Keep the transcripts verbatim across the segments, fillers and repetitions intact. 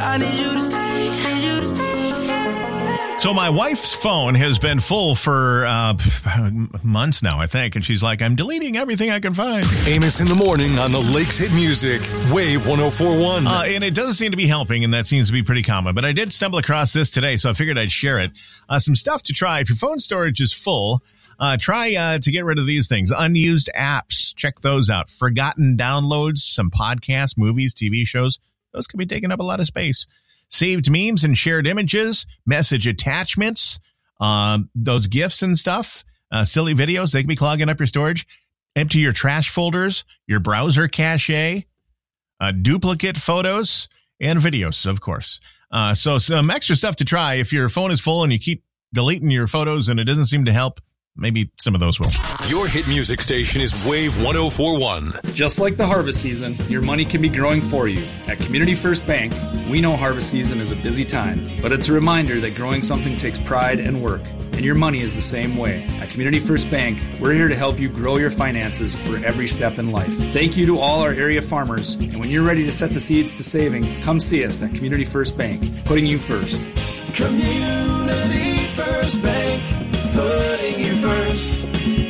I need you to stay, need you to stay. So my wife's phone has been full for uh, months now, I think. And she's like, I'm deleting everything I can find. Amos in the morning on the Lakes Hit Music, Wave one oh four point one. Uh, and it doesn't seem to be helping, and that seems to be pretty common. But I did stumble across this today, so I figured I'd share it. Uh, some stuff to try. If your phone storage is full, uh, try uh, to get rid of these things. Unused apps. Check those out. Forgotten downloads, some podcasts, movies, T V shows. Those can be taking up a lot of space. Saved memes and shared images, message attachments, um, those GIFs and stuff, uh, silly videos, they can be clogging up your storage. Empty your trash folders, your browser cache, uh, duplicate photos, and videos, of course. Uh, so some extra stuff to try. If your phone is full and you keep deleting your photos and it doesn't seem to help, maybe some of those will. Your hit music station is Wave one oh four point one. Just like the harvest season, your money can be growing for you. At Community First Bank, we know harvest season is a busy time, but it's a reminder that growing something takes pride and work, and your money is the same way. At Community First Bank, we're here to help you grow your finances for every step in life. Thank you to all our area farmers, and when you're ready to set the seeds to saving, come see us at Community First Bank, putting you first. Community First Bank, putting you first,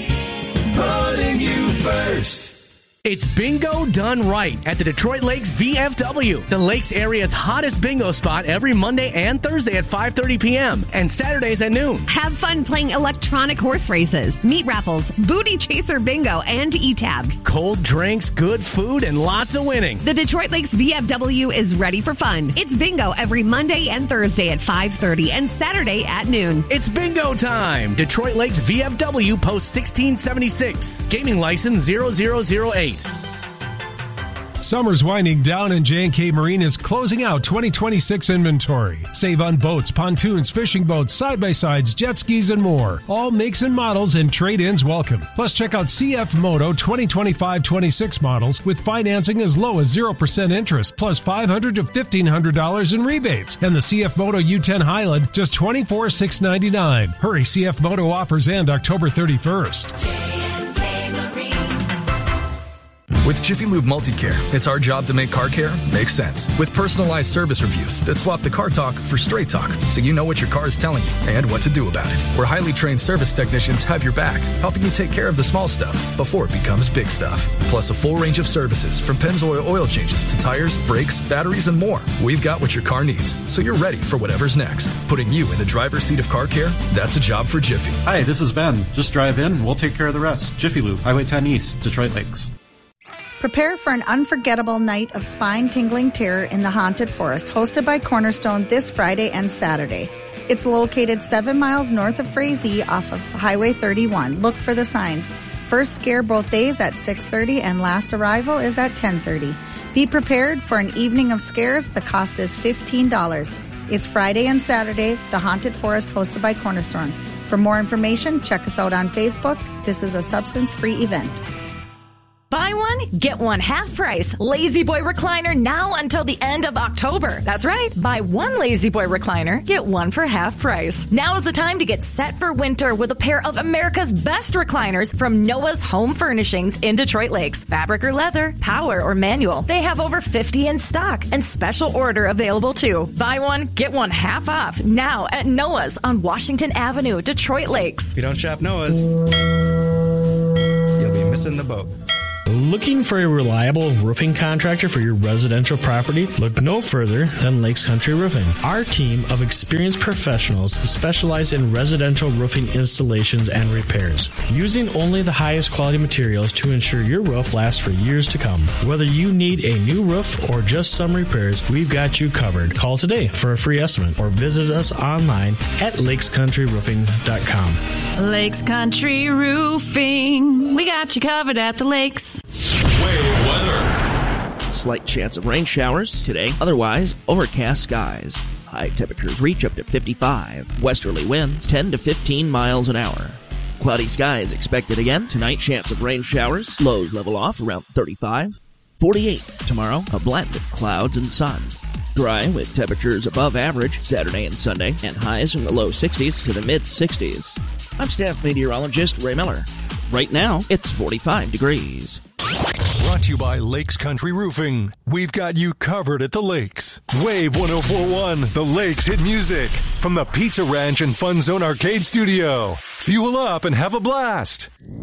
putting you first. It's bingo done right at the Detroit Lakes V F W, the Lakes area's hottest bingo spot every Monday and Thursday at five thirty p.m. and Saturdays at noon. Have fun playing electronic horse races, meat raffles, booty chaser bingo, and e-tabs. Cold drinks, good food, and lots of winning. The Detroit Lakes V F W is ready for fun. It's bingo every Monday and Thursday at five thirty and Saturday at noon. It's bingo time. Detroit Lakes V F W, Post sixteen seventy-six. Gaming license zero zero zero eight. Summer's winding down and J and K Marine is closing out twenty twenty-six inventory. Save on boats, pontoons, fishing boats, side-by-sides, jet skis, and more. All makes and models and trade-ins welcome. Plus, check out C F Moto twenty twenty-five twenty-six models with financing as low as zero percent interest, plus five hundred dollars to fifteen hundred dollars in rebates. And the C F Moto U ten Highland, just twenty-four thousand six hundred ninety-nine dollars. Hurry, C F Moto offers end October thirty-first. With Jiffy Lube Multicare, it's our job to make car care make sense. With personalized service reviews that swap the car talk for straight talk, so you know what your car is telling you and what to do about it. Where highly trained service technicians have your back, helping you take care of the small stuff before it becomes big stuff. Plus a full range of services from Pennzoil oil changes to tires, brakes, batteries, and more. We've got what your car needs, so you're ready for whatever's next. Putting you in the driver's seat of car care, that's a job for Jiffy. Hi, this is Ben. Just drive in and we'll take care of the rest. Jiffy Lube, Highway ten East, Detroit Lakes. Prepare for an unforgettable night of spine-tingling terror in the Haunted Forest, hosted by Cornerstone this Friday and Saturday. It's located seven miles north of Frazee off of Highway thirty-one. Look for the signs. First scare both days at six thirty and last arrival is at ten thirty. Be prepared for an evening of scares. The cost is fifteen dollars. It's Friday and Saturday, the Haunted Forest, hosted by Cornerstone. For more information, check us out on Facebook. This is a substance-free event. Buy one, get one half price. Lazy Boy recliner now until the end of October. That's right. Buy one Lazy Boy recliner, get one for half price. Now is the time to get set for winter with a pair of America's best recliners from Noah's Home Furnishings in Detroit Lakes. Fabric or leather, power or manual. They have over fifty in stock and special order available too. Buy one, get one half off now at Noah's on Washington Avenue, Detroit Lakes. If you don't shop Noah's, you'll be missing the boat. Looking for a reliable roofing contractor for your residential property? Look no further than Lakes Country Roofing. Our team of experienced professionals specialize in residential roofing installations and repairs, using only the highest quality materials to ensure your roof lasts for years to come. Whether you need a new roof or just some repairs, we've got you covered. Call today for a free estimate or visit us online at lakes country roofing dot com. Lakes Country Roofing. We got you covered at the lakes. Wave weather. Slight chance of rain showers today. Otherwise, overcast skies. High temperatures reach up to fifty-five. Westerly winds ten to fifteen miles an hour. Cloudy skies expected again. Tonight, chance of rain showers. Lows level off around thirty-five. forty-eight tomorrow, a blend of clouds and sun. Dry with temperatures above average Saturday and Sunday, and highs from the low sixties to the mid sixties. I'm staff meteorologist Ray Miller. Right now, it's forty-five degrees. Brought Brought to you by Lakes Country Roofing. We've got you covered at the lakes. Wave one oh four point one, the Lakes hit music. From the Pizza Ranch and Fun Zone Arcade Studio. Fuel up and have a blast.